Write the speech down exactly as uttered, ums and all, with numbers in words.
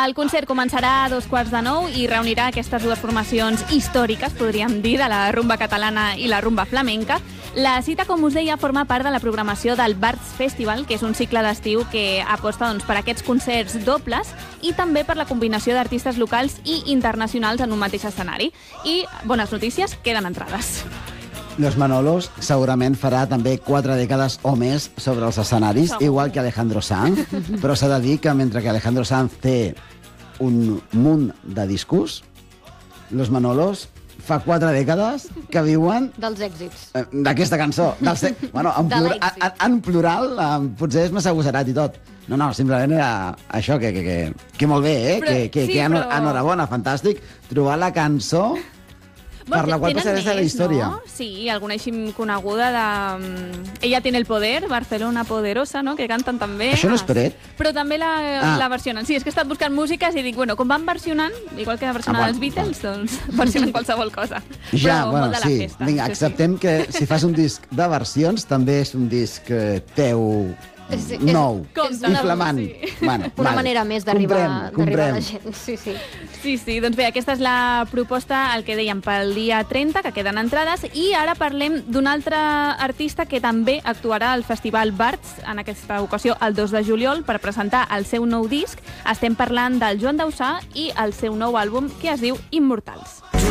El concert començarà a dos quarts de nou i reunirà aquestes dues formacions històriques, podríem dir, de la rumba catalana i la rumba flamenca. La cita, com us deia, forma part de la programació del Bards Festival, que és un cicle d'estiu que aposta doncs, per aquests concerts dobles i també per la combinació d'artistes locals i internacionals en un mateix escenari. I, bones notícies, queden entrades. Los Manolos segurament farà també quatre dècades o més sobre els escenaris, Segur. igual que Alejandro Sanz, però s'ha de dir que mentre que Alejandro Sanz té un munt de discos, Los Manolos fa quatre dècades que viuen Dels èxits. eh, d'aquesta cançó. Del se... bueno, en, De plura... l'èxit. en, en plural, eh, potser és massa agosarat i tot. No, no, simplement era això, que, que, que, que molt bé, eh? Però- que, que, sí, que però- enhorabona, fantàstic, trobar la cançó per la qual Tenen passarà la més, història. No? Sí, alguna així coneguda de... mm, Ella tiene el poder, Barcelona poderosa, no? Que canten també. Això no és Peret? Però també la, Ah. la versionen. Sí, és que he estat buscant músiques i dic, bueno, com van versionant, igual que versionen Ah, els bueno, Beatles, doncs versionen qualsevol cosa. Ja, Però bueno, molt de la sí. festa. Vinga, sí, acceptem que si fas un disc de versions, també és un disc eh, teu Sí, és- nou Compte, i flamant. sí. Bueno, Una val. manera més d'arribar Comprem, d'arribar a comprem. la gent. Sí, sí. Sí, sí, doncs bé, aquesta és la proposta, el que dèiem, pel dia trenta, que queden entrades, i ara parlem d'un altre artista que també actuarà al Festival Bards, en aquesta ocasió el dos de juliol, per presentar el seu nou disc. Estem parlant del Joan Dausà i el seu nou àlbum, que es diu Immortals.